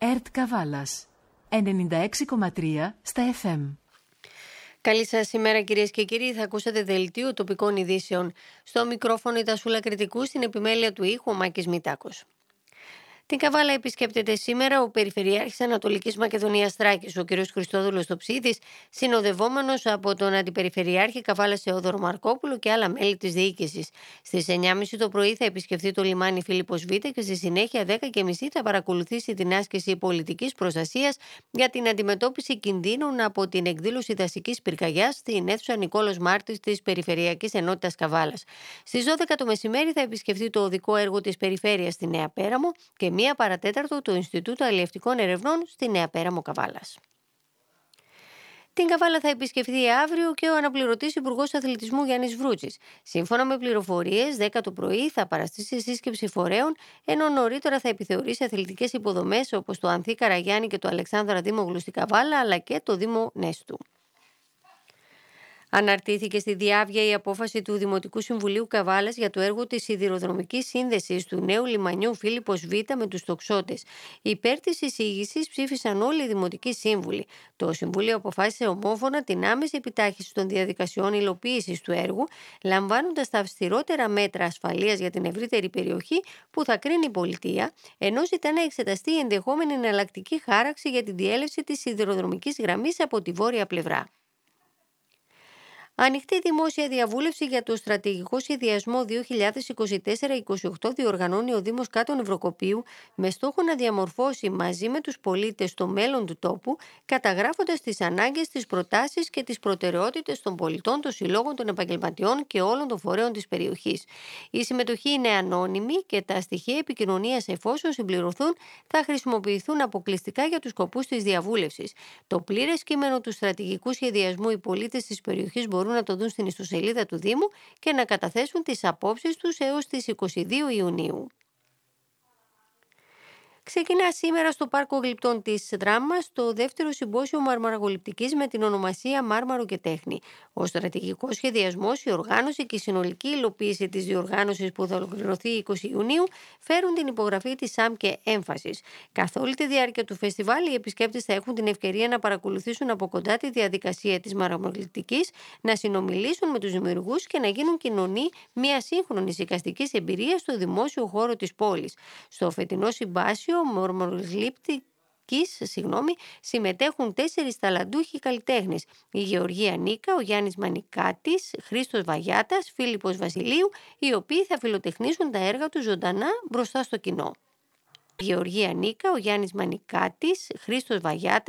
ΕΡΤ Καβάλας, 96,3 στα FM. Καλή σας ημέρα κυρίες και κύριοι, θα ακούσατε δελτίο τοπικών ειδήσεων. Στο μικρόφωνο η Τασούλα Κρητικού, στην επιμέλεια του ήχου ο Μάκης Μητάκος. Την Καβάλα επισκέπτεται σήμερα ο Περιφερειάρχης Ανατολικής Μακεδονίας Θράκης, ο κ. Χριστόδουλος Τοψίδης, συνοδευόμενος από τον Αντιπεριφερειάρχη Καβάλας Θεόδωρο Μαρκόπουλο και άλλα μέλη της διοίκησης. Στις 9.30 το πρωί θα επισκεφθεί το λιμάνι Φίλιππος Β και στη συνέχεια 10.30 θα παρακολουθήσει την άσκηση πολιτικής προστασίας για την αντιμετώπιση κινδύνων από την εκδήλωση δασικής πυρκαγιάς στην αίθουσα Νικόλος Μάρτης της Περιφερειακής Ενότητας Καβάλας. Στις 12 το μεσημέρι θα επισκεφθεί το οδικό έργο της Περιφέρειας στη Νέα Πέραμο και 1 παρατέταρτο το Ινστιτούτο Αλλιευτικών Ερευνών στη Νέα Πέραμο Καβάλας. Την Καβάλα θα επισκεφθεί αύριο και ο αναπληρωτής Υπουργός Αθλητισμού Γιάννης Βρούτσης. Σύμφωνα με πληροφορίες, 10 το πρωί θα παραστήσει σύσκεψη φορέων, ενώ νωρίτερα θα επιθεωρήσει αθλητικές υποδομές όπως το Ανθή Καραγιάννη και το Αλεξάνδρα Δήμογλου στη Καβάλα, αλλά και το Δήμο Νέστου. Αναρτήθηκε στη διάβια η απόφαση του Δημοτικού Συμβουλίου Καβάλας για το έργο της σιδηροδρομικής σύνδεσης του νέου λιμανιού Φίλιππος Β με τους τοξότες. Υπέρ της εισήγησης ψήφισαν όλοι οι δημοτικοί σύμβουλοι. Το Συμβούλιο αποφάσισε ομόφωνα την άμεση επιτάχυνση των διαδικασιών υλοποίησης του έργου, λαμβάνοντας τα αυστηρότερα μέτρα ασφαλείας για την ευρύτερη περιοχή που θα κρίνει η πολιτεία, ενώ ζητά να εξεταστεί η ενδεχόμενη εναλλακτική χάραξη για την διέλευση της σιδηροδρομικής γραμμής από τη βόρεια πλευρά. Ανοιχτή δημόσια διαβούλευση για το στρατηγικό σχεδιασμό 2024-2028 διοργανώνει ο Δήμος Κάτων Ευρωκοπείου με στόχο να διαμορφώσει μαζί με τους πολίτες το μέλλον του τόπου, καταγράφοντας τις ανάγκες, τις προτάσεις και τις προτεραιότητες των πολιτών, των συλλόγων, των επαγγελματιών και όλων των φορέων της περιοχής. Η συμμετοχή είναι ανώνυμη και τα στοιχεία επικοινωνίας, εφόσον συμπληρωθούν, θα χρησιμοποιηθούν αποκλειστικά για τους σκοπούς της διαβούλευσης. Το πλήρες κείμενο του στρατηγικού σχεδιασμού οι πολίτες της περιοχής μπορούν να το δουν στην ιστοσελίδα του Δήμου και να καταθέσουν τις απόψεις τους έως τις 22 Ιουνίου. Ξεκινά σήμερα στο Πάρκο Γλυπτών της Δράμας το δεύτερο συμπόσιο μαρμαραγοληπτικής με την ονομασία Μάρμαρο και Τέχνη. Ο στρατηγικός σχεδιασμός, η οργάνωση και η συνολική υλοποίηση της διοργάνωσης που θα ολοκληρωθεί 20 Ιουνίου φέρουν την υπογραφή της ΣΑΜ και έμφασης. Καθ' όλη τη διάρκεια του φεστιβάλ, οι επισκέπτες θα έχουν την ευκαιρία να παρακολουθήσουν από κοντά τη διαδικασία της μαρμαραγοληπτικής, να συνομιλήσουν με τους δημιουργούς και να γίνουν κοινωνοί μια σύγχρονη εικαστικής εμπειρία στο δημόσιο χώρο της πόλης. Στο φετινό συμπάσιο συμμετέχουν 4 ταλαντούχοι καλλιτέχνες: η Γεωργία Νίκα, ο Γιάννης Μανικάτης, Χρήστος Βαγιάτας, Φίλιππος Βασιλείου, οι οποίοι θα φιλοτεχνήσουν τα έργα τους ζωντανά μπροστά στο κοινό. Η Γεωργία Νίκα, ο Γιάννης Μανικάτης, Χρήστος Βαγιάτας,